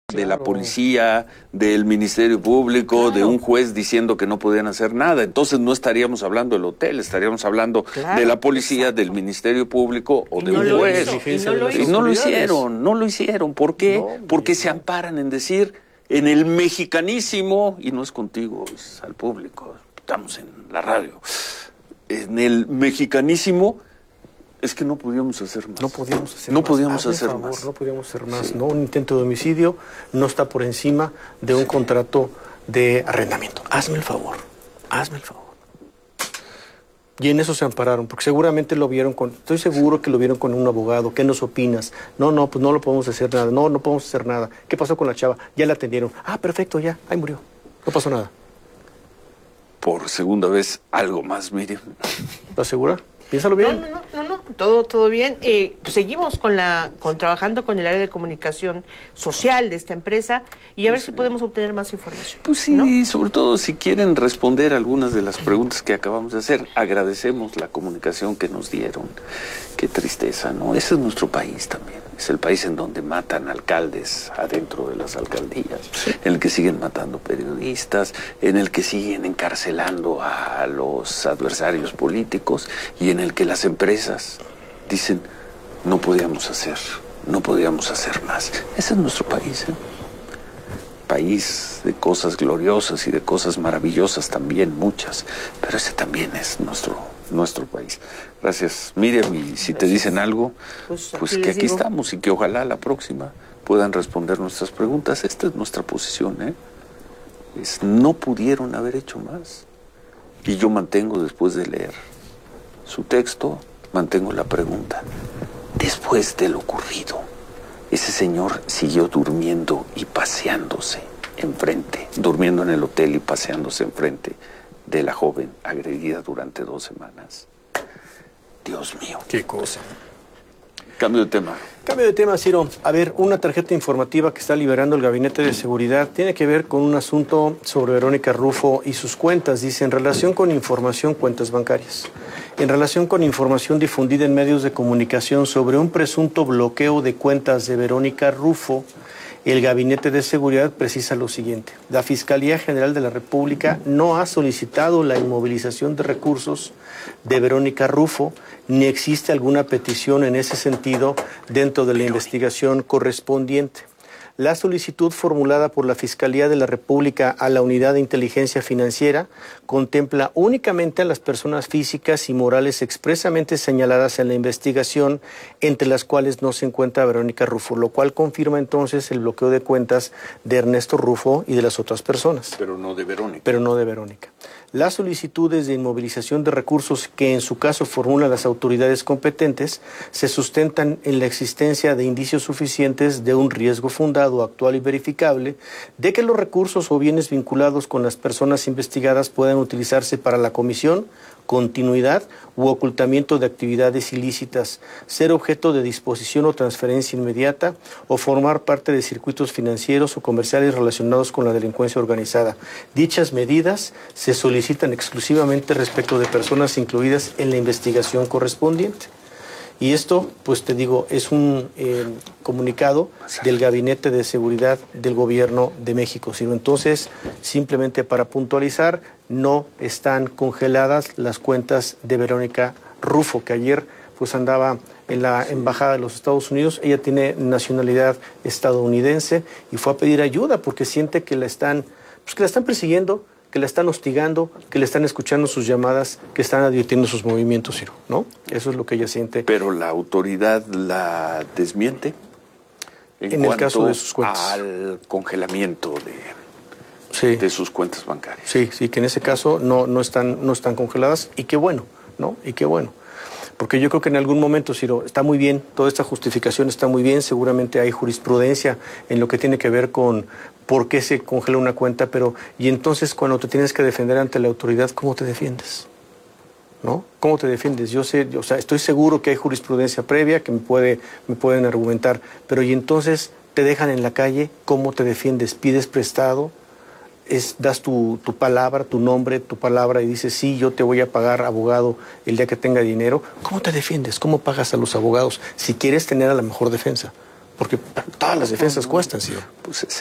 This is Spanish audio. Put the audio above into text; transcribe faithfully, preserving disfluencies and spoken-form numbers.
de la policía, del Ministerio Público, claro, de un juez diciendo que no podían hacer nada. Entonces no estaríamos hablando del hotel, estaríamos hablando claro, de la policía, exacto, del Ministerio Público o y de no un juez. Y no lo, y no lo hicieron, no lo hicieron. ¿Por qué? No, Porque se amparan en decir en el mexicanísimo, y no es contigo, es al público, estamos en la radio, en el mexicanísimo. Es que no podíamos hacer más. No podíamos hacer no más. Podíamos Hazme hacer favor, más. No podíamos hacer más. Sí. No, un intento de homicidio no está por encima de un sí. contrato de arrendamiento. Hazme el favor. Hazme el favor. Y en eso se ampararon, porque seguramente lo vieron con... Estoy seguro que lo vieron con un abogado. ¿Qué nos opinas? No, no, pues no lo podemos hacer nada. No, no podemos hacer nada. ¿Qué pasó con la chava? Ya la atendieron. Ah, perfecto, ya. Ahí murió. No pasó nada. Por segunda vez, algo más, Miriam. ¿Estás segura? Piénsalo bien. No, no, no, no, no. Todo, todo bien. Eh, pues seguimos con la, con trabajando con el área de comunicación social de esta empresa y a ver si podemos obtener más información. Pues sí, ¿no? Sobre todo si quieren responder algunas de las preguntas que acabamos de hacer. Agradecemos la comunicación que nos dieron. Qué tristeza, ¿no? Ese es nuestro país también. Es el país en donde matan alcaldes adentro de las alcaldías, sí. en el que siguen matando periodistas, en el que siguen encarcelando a los adversarios políticos y en el que las empresas dicen no podíamos hacer, no podíamos hacer más. Ese es nuestro país, ¿eh? País de cosas gloriosas y de cosas maravillosas también, muchas, pero ese también es nuestro, nuestro país. Gracias, Miriam, y si te dicen algo, pues, pues que aquí digo. estamos y que ojalá la próxima puedan responder nuestras preguntas. Esta es nuestra posición, ¿eh? Es, no pudieron haber hecho más. Y yo mantengo, después de leer su texto, mantengo la pregunta. Después de lo ocurrido, ese señor siguió durmiendo y paseándose enfrente, durmiendo en el hotel y paseándose enfrente de la joven agredida durante dos semanas. Dios mío. Qué cosa. Cambio de tema. Cambio de tema, Ciro. A ver, una tarjeta informativa que está liberando el Gabinete de Seguridad tiene que ver con un asunto sobre Verónica Rufo y sus cuentas. Dice, en relación con información, cuentas bancarias. En relación con información difundida en medios de comunicación sobre un presunto bloqueo de cuentas de Verónica Rufo, el Gabinete de Seguridad precisa lo siguiente. La Fiscalía General de la República no ha solicitado la inmovilización de recursos de Verónica Rufo, ni existe alguna petición en ese sentido dentro de la investigación correspondiente. La solicitud formulada por la Fiscalía de la República a la Unidad de Inteligencia Financiera contempla únicamente a las personas físicas y morales expresamente señaladas en la investigación, entre las cuales no se encuentra Verónica Rufo, lo cual confirma entonces el bloqueo de cuentas de Ernesto Rufo y de las otras personas. Pero no de Verónica. Pero no de Verónica. Las solicitudes de inmovilización de recursos que en su caso formulan las autoridades competentes se sustentan en la existencia de indicios suficientes de un riesgo fundado, actual y verificable de que los recursos o bienes vinculados con las personas investigadas puedan utilizarse para la comisión, continuidad u ocultamiento de actividades ilícitas, ser objeto de disposición o transferencia inmediata o formar parte de circuitos financieros o comerciales relacionados con la delincuencia organizada. Dichas medidas se solicitan exclusivamente respecto de personas incluidas en la investigación correspondiente. Y esto, pues te digo, es un eh, comunicado del Gabinete de Seguridad del Gobierno de México. Sino entonces, simplemente para puntualizar, no están congeladas las cuentas de Verónica Rufo, que ayer pues andaba en la Embajada de los Estados Unidos. Ella tiene nacionalidad estadounidense y fue a pedir ayuda porque siente que la están, pues que la están persiguiendo, que la están hostigando, que le están escuchando sus llamadas, que están advirtiendo sus movimientos, Ciro, ¿no? Eso es lo que ella siente. Pero la autoridad la desmiente en, en el caso de sus cuentas. Al congelamiento de, sí. de sus cuentas bancarias. Sí, sí, que en ese caso no, no, están, no están congeladas y qué bueno, ¿no? Y qué bueno. Porque yo creo que en algún momento, Ciro, está muy bien, toda esta justificación está muy bien, seguramente hay jurisprudencia en lo que tiene que ver con por qué se congela una cuenta, pero y entonces cuando te tienes que defender ante la autoridad, ¿cómo te defiendes? ¿No? ¿Cómo te defiendes? Yo sé, yo, o sea, estoy seguro que hay jurisprudencia previa que me, puede, me pueden argumentar, pero y entonces te dejan en la calle, ¿cómo te defiendes? ¿Pides prestado? Es, das tu, tu palabra, tu nombre, tu palabra y dices, sí, yo te voy a pagar abogado el día que tenga dinero. ¿Cómo te defiendes? ¿Cómo pagas a los abogados si quieres tener a la mejor defensa? Porque todas las defensas cuestan, ¿sí? Pues